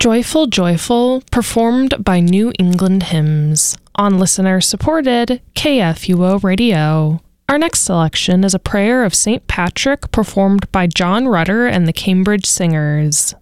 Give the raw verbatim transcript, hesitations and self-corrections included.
Joyful, Joyful, performed by New England Hymns on listener-supported K F U O Radio. Our next selection is a prayer of Saint Patrick performed by John Rutter and the Cambridge Singers.